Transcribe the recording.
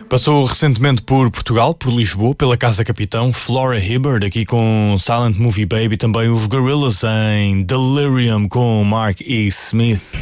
Passou recentemente por Portugal, por Lisboa, pela Casa Capitão, Flora Hibbert, aqui com Silent Movie Baby, também os Gorillaz em Delirium com Mark E. Smith.